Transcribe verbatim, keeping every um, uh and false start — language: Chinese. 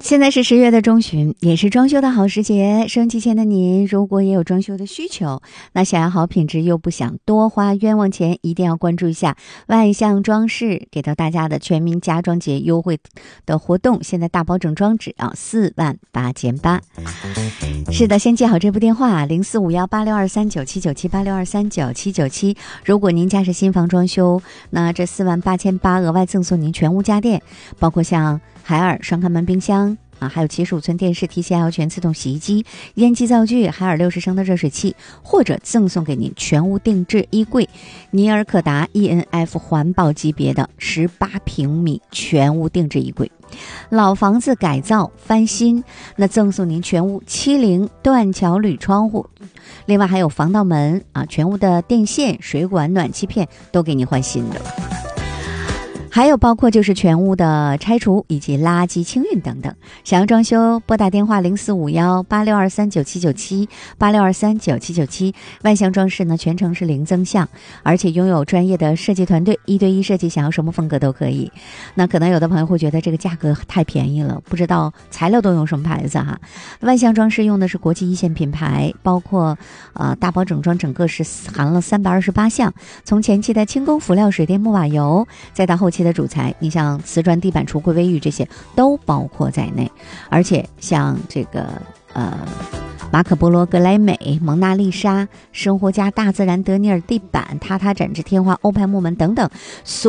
现在是十月的中旬，也是装修的好时节。收音机前的您，如果也有装修的需求，那想要好品质又不想多花冤枉钱，一定要关注一下万象装饰给到大家的全民家装节优惠的活动。现在大包整装只要四万八千八。是的，先记好这部电话零四五幺八六二三九七九七八六二三九七九七。如果您家是新房装修，那这四万八千八额外赠送您全屋家电，包括像海尔双开门冰箱啊，还有七十五寸电视、T C L 全自动洗衣机、烟机灶具、海尔六十升的热水器，或者赠送给您全屋定制衣柜，尼尔可达 E N F 环保级别的十八平米全屋定制衣柜。老房子改造翻新，那赠送您全屋七零断桥铝窗户，另外还有防盗门啊，全屋的电线、水管、暖气片都给您换新的。还有包括就是全屋的拆除以及垃圾清运等等。想要装修，拨打电话零四五幺八六二三九七九七八六二三九七九七。万象装饰呢，全程是零增项，而且拥有专业的设计团队，一对一设计，想要什么风格都可以。那可能有的朋友会觉得这个价格太便宜了，不知道材料都用什么牌子哈。万象装饰用的是国际一线品牌，包括呃大包整装，整个是含了三百二十八项，从前期的轻工辅料、水电木瓦油，再到后期的主材，你像瓷砖、地板、橱柜、卫浴这些都包括在内。而且像这个呃马可波罗、格莱美、蒙娜丽莎、生活家、大自然、德尼尔地板、榻榻展翅、天花、欧派木门等等，